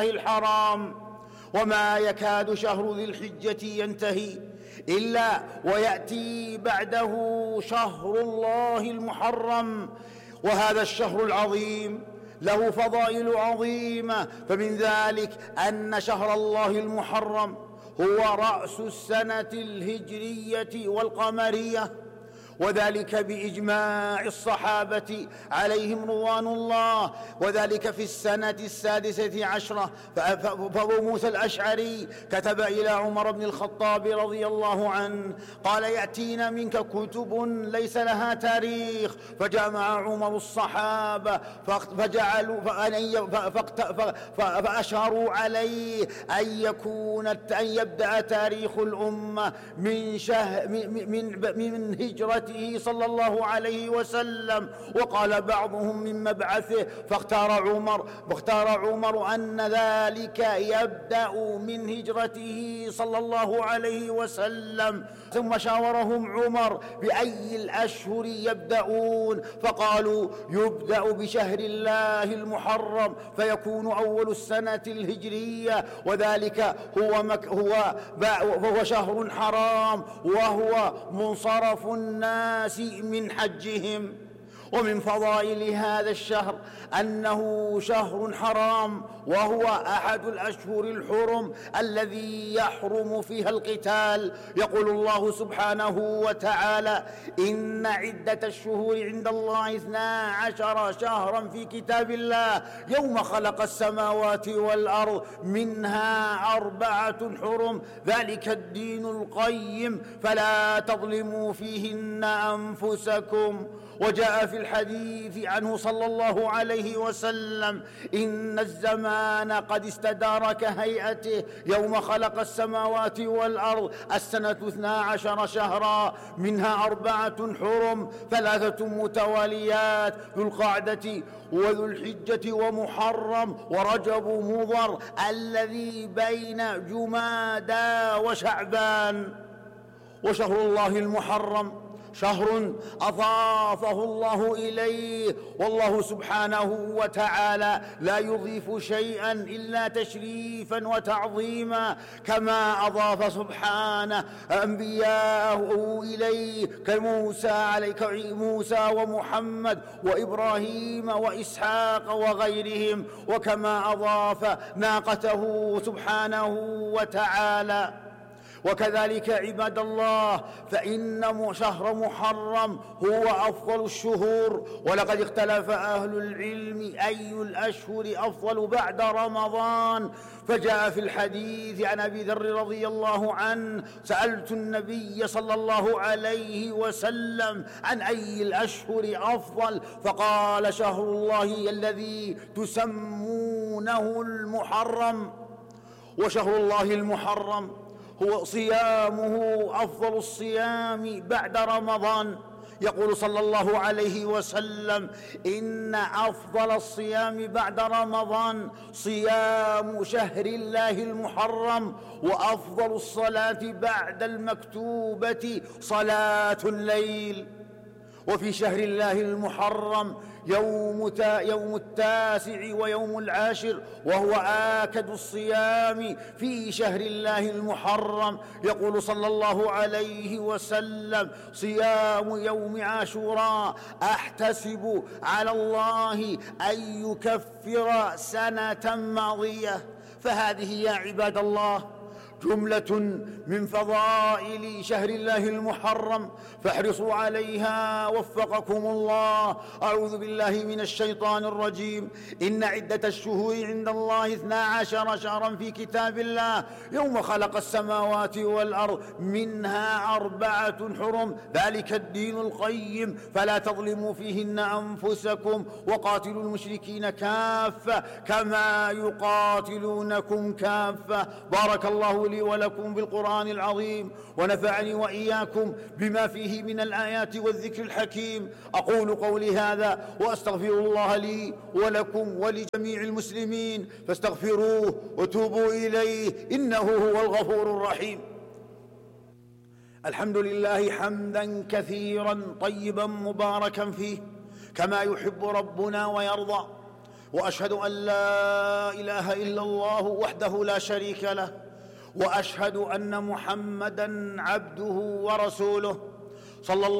الحرام، وما يكاد شهر ذي الحجة ينتهي إلا ويأتي بعده شهر الله المحرم، وهذا الشهر العظيم له فضائل عظيمة. فمن ذلك أن شهر الله المحرم هو رأس السنة الهجرية والقمرية، وذلك بإجماع الصحابة عليهم رضوان الله، وذلك في السنة 16 فأبو موسى الأشعري كتب إلى عمر بن الخطاب رضي الله عنه قال: يأتينا منك كتب ليس لها تاريخ. فجمع عمر الصحابة فأشاروا عليه أن يبدأ تاريخ الأمة من هجرته صلى الله عليه وسلم، وقال بعضهم من مبعثه، فاختار عمر أن ذلك يبدأ من هجرته صلى الله عليه وسلم. ثم شاورهم عمر بأي الأشهر يبدأون، فقالوا: يبدأ بشهر الله المحرم فيكون أول السنة الهجرية، وذلك هو شهر حرام، وهو منصرف الناس من حجهم. ومن فضائل هذا الشهر أنه شهر حرام، وهو أحد الأشهر الحرم الذي يحرم فيها القتال. يقول الله سبحانه وتعالى: إن عدة الشهور عند الله 12 شهرا في كتاب الله يوم خلق السماوات والأرض منها 4 حرم ذلك الدين القيم فلا تظلموا فيهن أنفسكم. وجاء في الحديث عنه صلى الله عليه وسلم: إن الزمان قد استدار كهيئته يوم خلق السماوات والأرض السنة 12 شهرا منها 4 حرم 3 متواليات ذو القعدة وذو الحجة ومحرم ورجب مضر الذي بين جمادى وشعبان. وشهر الله المحرم شهر أضافه الله إليه، والله سبحانه وتعالى لا يضيف شيئا إلا تشريفا وتعظيما، كما أضاف سبحانه أنبياءه إليه كموسى ومحمد وإبراهيم وإسحاق وغيرهم، وكما أضاف ناقته سبحانه وتعالى. وكذلك عباد الله فإن شهر محرم هو أفضل الشهور، ولقد اختلف أهل العلم أي الأشهر أفضل بعد رمضان. فجاء في الحديث عن أبي ذر رضي الله عنه: سألت النبي صلى الله عليه وسلم عن أي الأشهر أفضل، فقال: شهر الله الذي تسمونه المحرم. وشهر الله المحرم هو صيامه أفضل الصيام بعد رمضان. يقول صلى الله عليه وسلم: إن أفضل الصيام بعد رمضان صيام شهر الله المحرم، وأفضل الصلاة بعد المكتوبة صلاة الليل. وفي شهر الله المحرم يوم 9 ويوم 10، وهو آكد الصيام في شهر الله المحرم. يقول صلى الله عليه وسلم: صيام يوم عاشوراء أحتسب على الله أن يكفر سنة ماضية. فهذه يا عباد الله جملة من فضائل شهر الله المحرم، فاحرصوا عليها وفقكم الله. أعوذ بالله من الشيطان الرجيم. إن عدة الشهور عند الله 12 شهرا في كتاب الله يوم خلق السماوات والأرض منها 4 حرم ذلك الدين القيم فلا تظلموا فيهن أنفسكم وقاتلوا المشركين كافة كما يقاتلونكم كافة. بارك الله لي ولكم بالقرآن العظيم، ونفعني وإياكم بما فيه من الآيات والذكر الحكيم. أقول قولي هذا وأستغفر الله لي ولكم ولجميع المسلمين، فاستغفروه وتوبوا إليه إنه هو الغفور الرحيم. الحمد لله حمدا كثيرا طيبا مباركا فيه كما يحب ربنا ويرضى، وأشهد أن لا إله إلا الله وحده لا شريك له، وأشهد أن محمدًا عبده ورسوله صلى الله